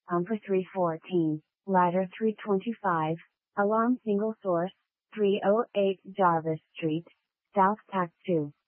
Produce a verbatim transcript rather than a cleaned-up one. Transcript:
Pumper three fourteen, Ladder three twenty-five, Alarm single source, three oh eight Jarvis Street, South Tack two.